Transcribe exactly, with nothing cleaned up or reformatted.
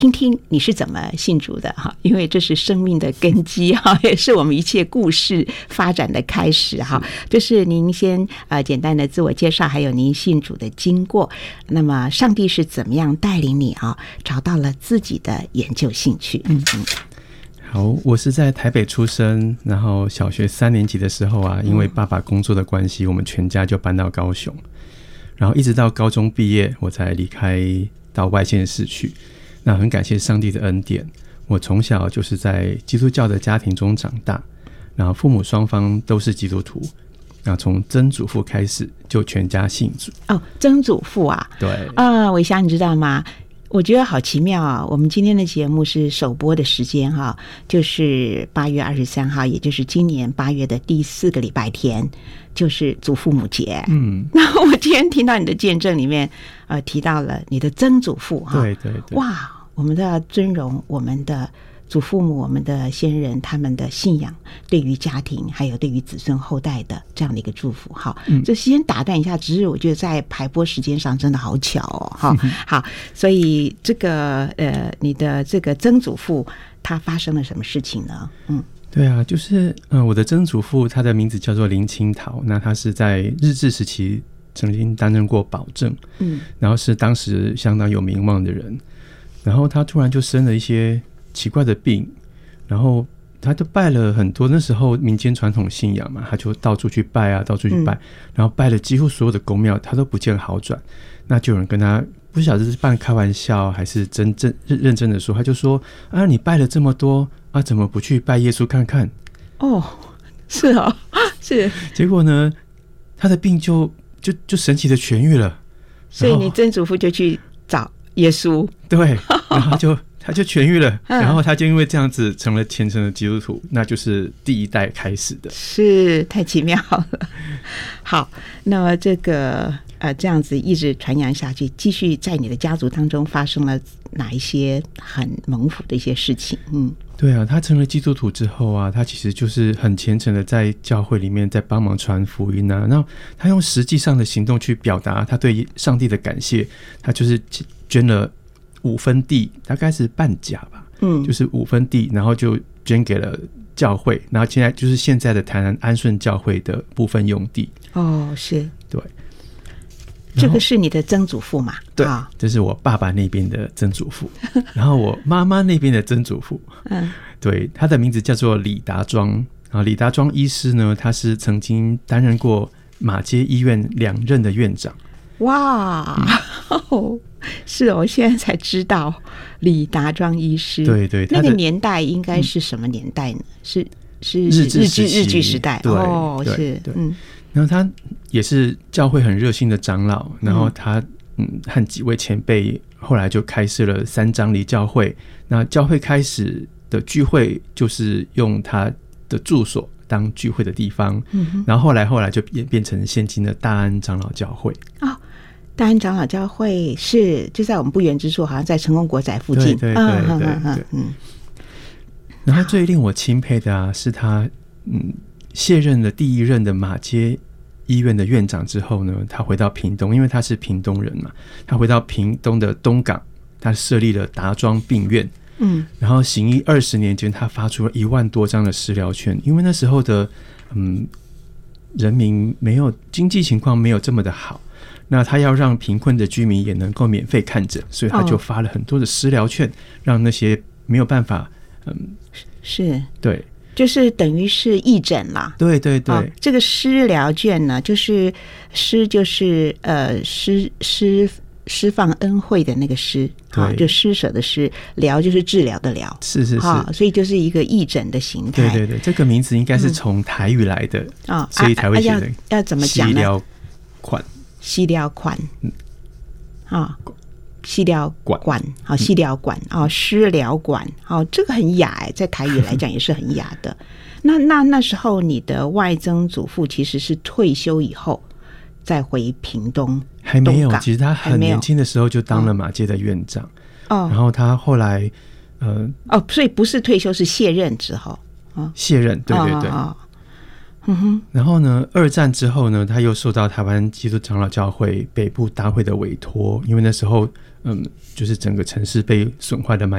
听听你是怎么信主的哈，因为这是生命的根基哈，也是我们一切故事发展的开始哈。就是您先呃简单的自我介绍，还有您信主的经过。那么上帝是怎么样带领你啊，找到了自己的研究兴趣？嗯嗯。 好，我是在台北出生，然后小学三年级的时候啊，因为爸爸工作的关系，我们全家就搬到高雄，然后一直到高中毕业，我才离开到外县市去。那很感谢上帝的恩典，我从小就是在基督教的家庭中长大，然后父母双方都是基督徒，那从曾祖父开始就全家信主。 哦，曾祖父啊， 对啊，伟翔你知道吗？我觉得好奇妙啊！我们今天的节目是首播的时间哈，就是八月二十三号，也就是今年八月的第四个礼拜天，就是祖父母节。嗯，那我今天听到你的见证里面，呃，提到了你的曾祖父哈， 对对对， 哇，我们都要尊荣我们的祖父母，我们的先人他们的信仰对于家庭还有对于子孙后代的这样的一个祝福。好，嗯，这先打断一下，只是我觉得在排播时间上真的好巧哦。好，嗯，好，所以这个呃，你的这个曾祖父他发生了什么事情呢？嗯， 对啊，就是呃，我的曾祖父他的名字叫做林清桃，那他是在日治时期曾经担任过保正，嗯，然后是当时相当有名望的人，然后他突然就生了一些奇怪的病，然后他就拜了很多，那时候民间传统信仰嘛，他就到处去拜啊，到处去拜，嗯，然后拜了几乎所有的宫庙，他都不见好转。那就有人跟他不晓得是半开玩笑还是真正认真的说，他就说啊，你拜了这么多啊，怎么不去拜耶稣看看？哦， 是哦，是。 结果呢，他的病就就就神奇的痊愈了。 所以你曾祖父就去找耶稣， 对，然后就。他就痊愈了，然后他就因为这样子成了虔诚的基督徒，那就是第一代开始的， 是太奇妙了。好，那么这个呃这样子一直传扬下去，继续在你的家族当中发生了哪一些很蒙福的一些事情？嗯， 对啊，他成了基督徒之后啊，他其实就是很虔诚的在教会里面在帮忙传福音啊，那他用实际上的行动去表达他对上帝的感谢，他就是捐了五分地，大概是半甲吧，嗯，就是五分地，然后就捐给了教会，然后现在就是现在的台南安顺教会的部分用地。 哦，是， 对， 这个是你的曾祖父嘛？ 对，哦，这是我爸爸那边的曾祖父，然后我妈妈那边的曾祖父，嗯，对，他的名字叫做李达庄，然后李达庄医师呢，他是曾经担任过马偕医院两任的院长。 哇，嗯，是哦，我现在才知道李达庄医师。 对对， 那个年代应该是什么年代呢？嗯，是是日治时期日据时代。 对， 哦， 对是， 对， 嗯。 然后他也是教会很热心的长老，然后他嗯和几位前辈后来就开设了三张离教会。那教会开始的聚会就是用他的住所当聚会的地方，嗯，然后后来后来就演变成现今的大安长老教会。 哦，大安长老教会是就在我们不远之处，好像在成功国宅附近。 对对对对对，嗯嗯嗯。然后最令我钦佩的啊，是他嗯卸任了第一任的马偕医院的院长之后呢，他回到屏东，因为他是屏东人嘛，他回到屏东的东港，他设立了达庄病院。嗯，然后行医二十年间，他发出了一万多张的食疗券，因为那时候的嗯人民没有经济情况没有这么的好，那他要让贫困的居民也能够免费看诊，所以他就发了很多的食疗券，哦，让那些没有办法，嗯， 是， 对， 就是等于是义诊啦。 对对对， 哦，这个施疗券呢，就是施就是呃施施施放恩惠的那个施，啊，就施舍的施，疗就是治疗的疗， 是是是， 啊，所以就是一个义诊的形态。 对对对，这个名字应该是从台语来的啊，嗯，所以才会写成， 啊，要, 要怎么讲呢？ 西疗款， 西疗款，嗯，啊，西疗馆，好，西疗馆，哦，施疗馆，哦，这个很雅哎，在台语来讲也是很雅的。那那那时候你的外曾祖父其实是退休以后再回屏东。 还没有，其实他很年轻的时候就当了马偕的院长，哦，然后他后来呃哦，所以不是退休，是卸任之后，哦， 卸任，对对对，哦哦， 嗯哼， 然后呢，二战之后呢，他又受到台湾基督长老教会北部大会的委托，因为那时候嗯，就是整个城市被损坏的蛮